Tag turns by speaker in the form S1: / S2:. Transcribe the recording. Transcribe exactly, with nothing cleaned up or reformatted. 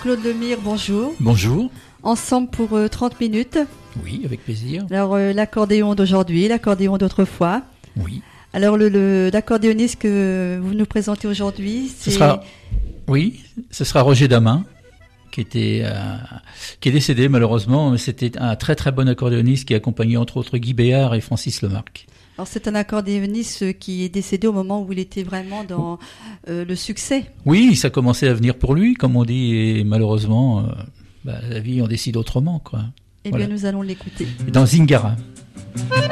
S1: Claude Lemire, bonjour.
S2: Bonjour.
S1: Ensemble pour euh, trente minutes.
S2: Oui, avec plaisir.
S1: Alors, euh, l'accordéon d'aujourd'hui, l'accordéon d'autrefois.
S2: Oui.
S1: Alors, le, le, l'accordéoniste que vous nous présentez aujourd'hui, c'est...
S2: Ce sera, oui, ce sera Roger Damin, qui était, euh, qui est décédé malheureusement, mais c'était un très très bon accordéoniste qui accompagnait entre autres Guy Béard et Francis Lemarque.
S1: Alors, c'est un accordéoniste qui est décédé au moment où il était vraiment dans euh, le succès.
S2: Oui, ça commençait à venir pour lui, comme on dit, et malheureusement, euh, bah, la vie en décide autrement, quoi.
S1: Eh
S2: Voilà.
S1: bien, nous allons l'écouter.
S2: Dans Zingara.